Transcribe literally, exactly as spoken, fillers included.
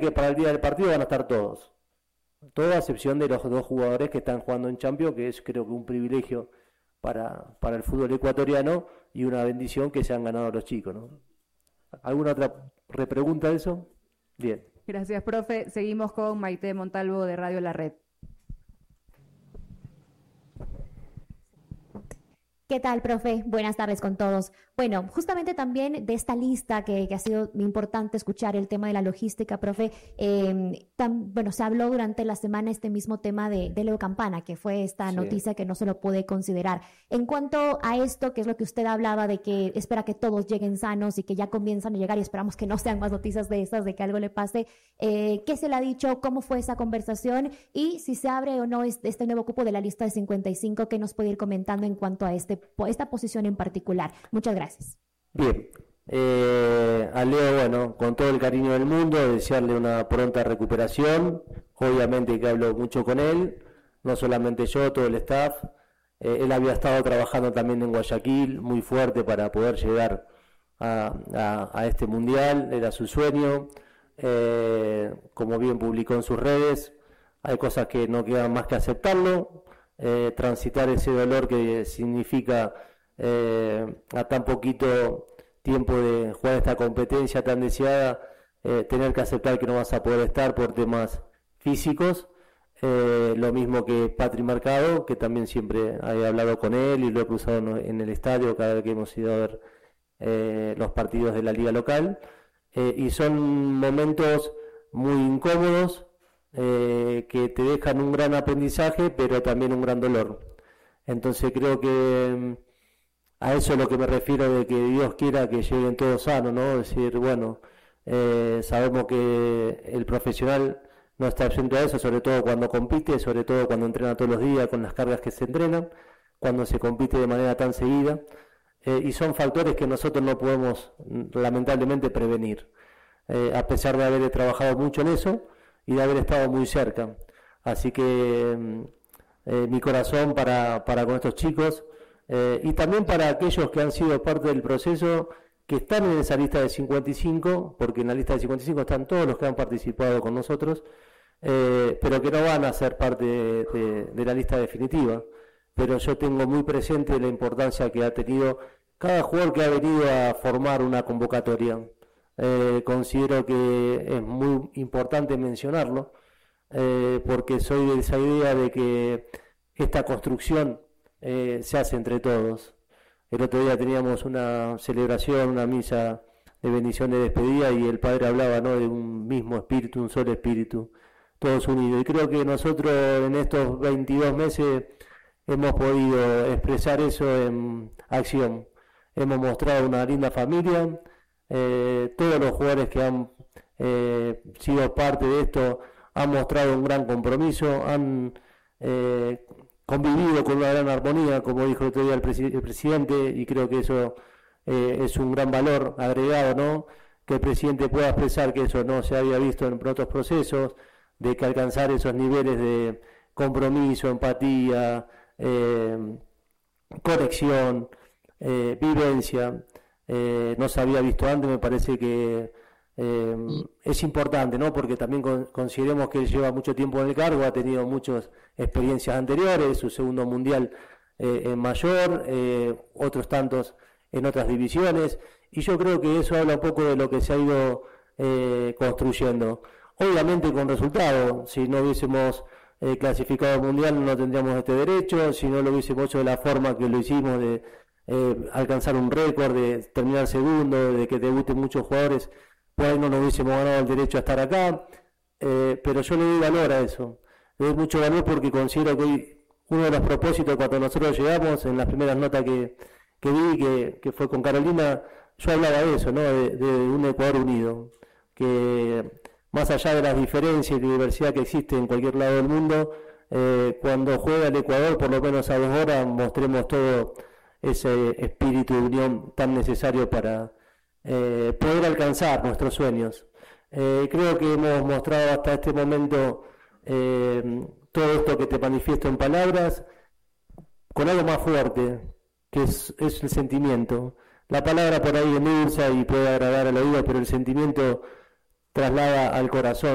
que para el día del partido van a estar todos. Toda a excepción de los dos jugadores que están jugando en Champions, que es creo que un privilegio para, para el fútbol ecuatoriano y una bendición que se han ganado los chicos, ¿no? ¿Alguna otra repregunta de eso? Bien. Gracias, profe. Seguimos con Maite Montalvo de Radio La Red. ¿Qué tal, profe? Buenas tardes con todos. Bueno, justamente también de esta lista que, que ha sido importante escuchar el tema de la logística, profe, eh, tan, bueno, se habló durante la semana este mismo tema de, de Leo Campana, que fue esta sí. noticia que no se lo puede considerar. En cuanto a esto, que es lo que usted hablaba de que espera que todos lleguen sanos y que ya comienzan a llegar y esperamos que no sean más noticias de esas, de que algo le pase, eh, ¿qué se le ha dicho? ¿Cómo fue esa conversación? Y si se abre o no este, este nuevo cupo de la lista de cincuenta y cinco, ¿qué nos puede ir comentando en cuanto a este esta posición en particular? Muchas gracias. Bien, eh, a Leo, bueno, con todo el cariño del mundo, desearle una pronta recuperación. Obviamente que hablo mucho con él, no solamente yo, todo el staff. Eh, él había estado trabajando también en Guayaquil, muy fuerte para poder llegar a, a, a este mundial, era su sueño. Eh, como bien publicó en sus redes, hay cosas que no quedan más que aceptarlo. Eh, transitar ese dolor que significa eh, a tan poquito tiempo de jugar esta competencia tan deseada, eh, tener que aceptar que no vas a poder estar por temas físicos, eh, lo mismo que Patri Mercado, que también siempre he hablado con él y lo he cruzado en el estadio cada vez que hemos ido a ver eh, los partidos de la liga local, eh, y son momentos muy incómodos, Eh, que te dejan un gran aprendizaje pero también un gran dolor. Entonces creo que a eso es lo que me refiero de que Dios quiera que lleguen todos sanos, ¿no? Es decir, bueno, eh, sabemos que el profesional no está exento a eso, sobre todo cuando compite, sobre todo cuando entrena todos los días con las cargas que se entrenan, cuando se compite de manera tan seguida, eh, y son factores que nosotros no podemos lamentablemente prevenir, eh, a pesar de haber trabajado mucho en eso y de haber estado muy cerca. Así que eh, mi corazón para, para con estos chicos, eh, y también para aquellos que han sido parte del proceso, que están en esa lista de cincuenta y cinco, porque en la lista de cincuenta y cinco están todos los que han participado con nosotros, eh, pero que no van a ser parte de, de, de la lista definitiva. Pero yo tengo muy presente la importancia que ha tenido cada jugador que ha venido a formar una convocatoria. Eh, considero que es muy importante mencionarlo, eh, porque soy de esa idea de que esta construcción eh, se hace entre todos. El otro día teníamos una celebración, una misa de bendición de despedida y el padre hablaba, ¿no?, de un mismo espíritu, un solo espíritu, todos unidos. Y creo que nosotros en estos veintidós meses hemos podido expresar eso en acción. Hemos mostrado una linda familia. Eh, todos los jugadores que han eh, sido parte de esto han mostrado un gran compromiso, han eh, convivido con una gran armonía, como dijo el otro día el, presi el presidente, y creo que eso eh, es un gran valor agregado, ¿no? Que el presidente pueda expresar que eso no se había visto en otros procesos, de que alcanzar esos niveles de compromiso, empatía, eh, conexión, eh, vivencia, Eh, no se había visto antes. Me parece que eh, es importante, ¿no? Porque también con, consideremos que él lleva mucho tiempo en el cargo, ha tenido muchas experiencias anteriores, su segundo mundial eh, en mayor, eh, otros tantos en otras divisiones, y yo creo que eso habla un poco de lo que se ha ido eh, construyendo, obviamente con resultados. Si no hubiésemos eh, clasificado al mundial no tendríamos este derecho, si no lo hubiésemos hecho de la forma que lo hicimos, de Eh, alcanzar un récord, de terminar segundo, de que debuten muchos jugadores, por ahí no nos hubiésemos ganado el derecho a estar acá, eh, pero yo le doy valor a eso, le doy mucho valor porque considero que hoy uno de los propósitos cuando nosotros llegamos, en las primeras notas que, que vi, que, que fue con Carolina, yo hablaba de eso, ¿no? de, de un Ecuador unido, que más allá de las diferencias y la diversidad que existe en cualquier lado del mundo, eh, cuando juega el Ecuador, por lo menos a dos horas, mostremos todo ese espíritu de unión tan necesario para eh, poder alcanzar nuestros sueños. Eh, creo que hemos mostrado hasta este momento eh, todo esto que te manifiesto en palabras, con algo más fuerte, que es, es el sentimiento. La palabra por ahí endulza y puede agradar al oído, pero el sentimiento traslada al corazón.